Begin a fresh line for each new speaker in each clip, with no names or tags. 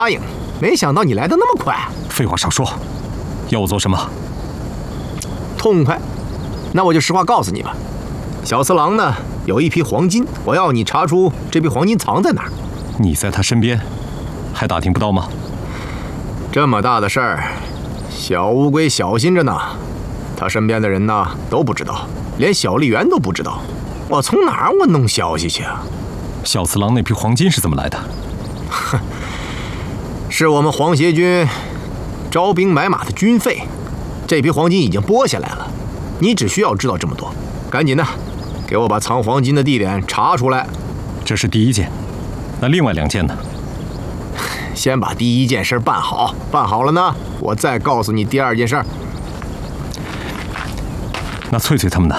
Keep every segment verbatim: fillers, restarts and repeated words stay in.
答应，没想到你来的那么快。
废话少说，要我做什么？
痛快，那我就实话告诉你吧。小次郎呢有一批黄金，我要你查出这批黄金藏在哪儿。
你在他身边，还打听不到吗？
这么大的事儿，小乌龟小心着呢。他身边的人呢都不知道，连小笠原都不知道。我从哪儿我弄消息去啊？
小次郎那批黄金是怎么来的？
哼，是我们皇协军招兵买马的军费。这批黄金已经拨下来了，你只需要知道这么多。赶紧的，给我把藏黄金的地点查出来。
这是第一件，那另外两件呢？
先把第一件事办好，办好了呢，我再告诉你第二件事。
那翠翠他们呢？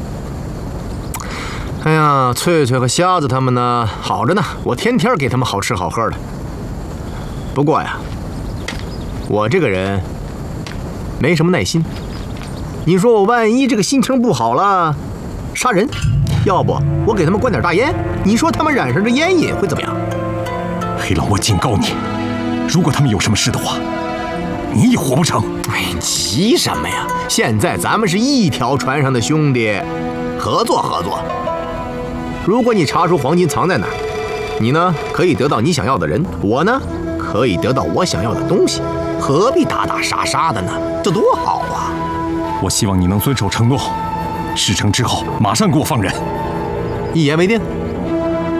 哎呀，翠翠和瞎子他们呢，好着呢，我天天给他们好吃好喝的。不过呀，我这个人没什么耐心。你说我万一这个心情不好了，杀人，要不我给他们灌点大烟，你说他们染上这烟瘾会怎么样？
黑狼，我警告你，如果他们有什么事的话，你也活不成。
哎，你急什么呀？现在咱们是一条船上的兄弟，合作合作。如果你查出黄金藏在哪儿，你呢可以得到你想要的人，我呢可以得到我想要的东西，何必打打杀杀的呢？这多好啊！
我希望你能遵守承诺，事成之后马上给我放人。
一言为定。